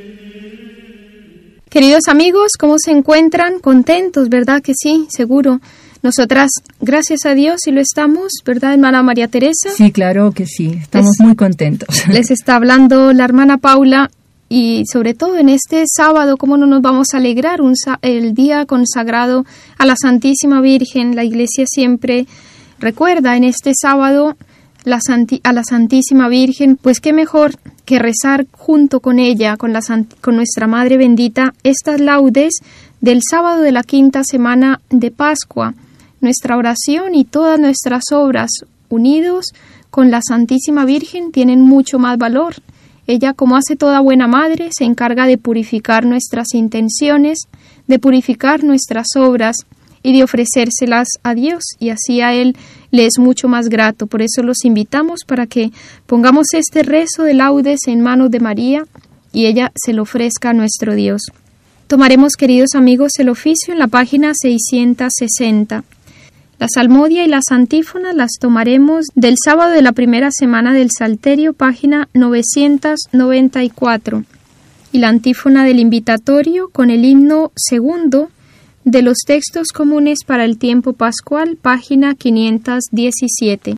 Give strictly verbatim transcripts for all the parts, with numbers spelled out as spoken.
Queridos amigos, ¿cómo se encuentran? Contentos, ¿verdad que sí? Seguro. Nosotras, gracias a Dios, sí lo estamos, ¿verdad, hermana María Teresa? Sí, claro que sí, estamos les, muy contentos. Les está hablando la hermana Paula y sobre todo en este sábado, ¿cómo no nos vamos a alegrar? Un, el día consagrado a la Santísima Virgen. La Iglesia siempre recuerda en este sábado la Santi, a la Santísima Virgen, pues qué mejor que rezar junto con ella, con, la, con nuestra Madre bendita, estas laudes del sábado de la quinta semana de Pascua. Nuestra oración y todas nuestras obras unidos con la Santísima Virgen tienen mucho más valor. Ella, como hace toda buena madre, se encarga de purificar nuestras intenciones, de purificar nuestras obras y de ofrecérselas a Dios, y así a Él le es mucho más grato. Por eso los invitamos para que pongamos este rezo de laudes en manos de María y ella se lo ofrezca a nuestro Dios. Tomaremos, queridos amigos, el oficio en la página seiscientos sesenta. La salmodia y las antífonas las tomaremos del sábado de la primera semana del Salterio, página novecientos noventa y cuatro, y la antífona del invitatorio con el himno segundo de los textos comunes para el tiempo pascual, página quinientos diecisiete.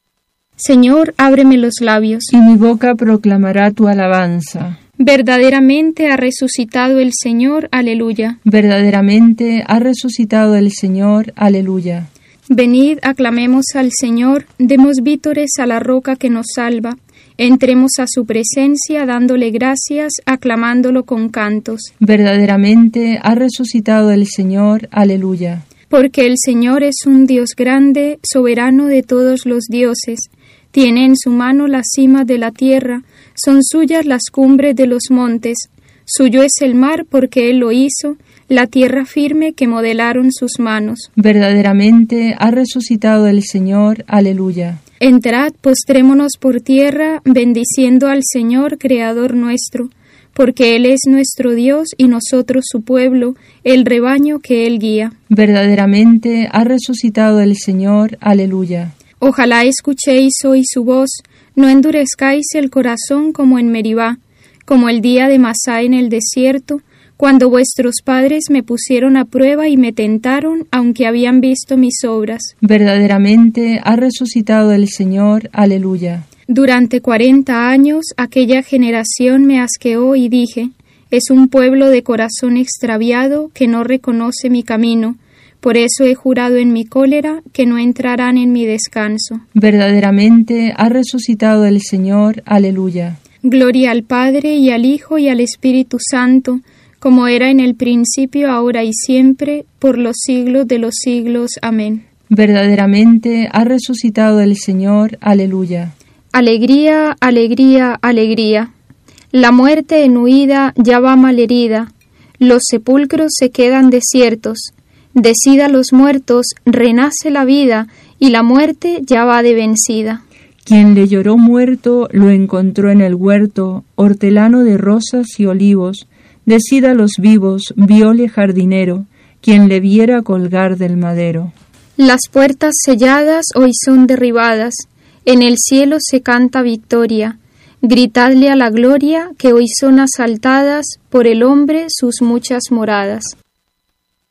Señor, ábreme los labios, y mi boca proclamará tu alabanza. Verdaderamente ha resucitado el Señor, aleluya. Verdaderamente ha resucitado el Señor, aleluya. Venid, aclamemos al Señor, demos vítores a la roca que nos salva. Entremos a su presencia dándole gracias, aclamándolo con cantos. Verdaderamente ha resucitado el Señor, aleluya. Porque el Señor es un Dios grande, soberano de todos los dioses. Tiene en su mano las cimas de la tierra, son suyas las cumbres de los montes. Suyo es el mar porque Él lo hizo, la tierra firme que modelaron sus manos. Verdaderamente ha resucitado el Señor, aleluya. Entrad, postrémonos por tierra, bendiciendo al Señor, Creador nuestro, porque Él es nuestro Dios y nosotros su pueblo, el rebaño que Él guía. Verdaderamente ha resucitado el Señor, aleluya. Ojalá escuchéis hoy su voz, no endurezcáis el corazón como en Meribá, como el día de Masá en el desierto, cuando vuestros padres me pusieron a prueba y me tentaron, aunque habían visto mis obras. Verdaderamente ha resucitado el Señor, aleluya. Durante cuarenta años aquella generación me asqueó y dije, es un pueblo de corazón extraviado que no reconoce mi camino. Por eso he jurado en mi cólera que no entrarán en mi descanso. Verdaderamente ha resucitado el Señor, aleluya. Gloria al Padre y al Hijo y al Espíritu Santo, como era en el principio, ahora y siempre, por los siglos de los siglos. Amén. Verdaderamente ha resucitado el Señor, aleluya. Alegría, alegría, alegría. La muerte en huida ya va malherida, los sepulcros se quedan desiertos. Decid a los muertos, renace la vida, y la muerte ya va de vencida. Quien le lloró muerto lo encontró en el huerto, hortelano de rosas y olivos. Decid a los vivos, viole jardinero, quien le viera colgar del madero. Las puertas selladas hoy son derribadas, en el cielo se canta victoria. Gritadle a la gloria que hoy son asaltadas por el hombre sus muchas moradas.